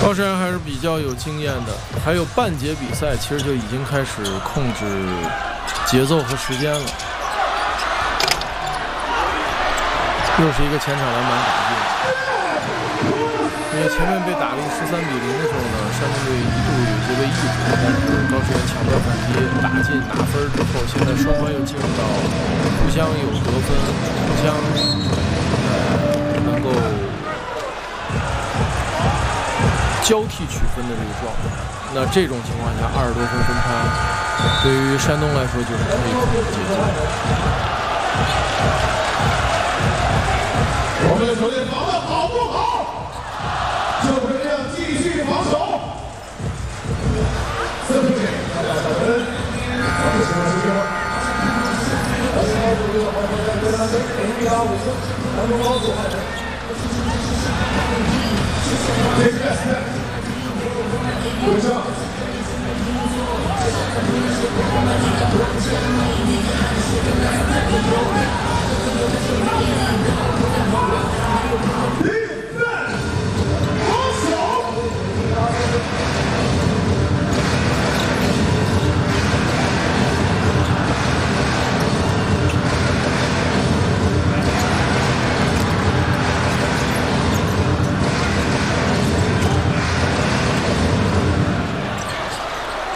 高山还是比较有经验的，还有半节比赛，其实就已经开始控制节奏和时间了。又是一个前场篮板打进，因为前面被打了13-0的时候呢，山东队一度有些被抑制，但是高士元抢断反击打进拿分之后，现在双方又进入到互相有得分，互相能够交替取分的这个状态。那这种情况下，20多分分差，对于山东来说就是可以控制节奏。 我们的球队防的好不好？就是这样继续防守。4分钟，小分。好，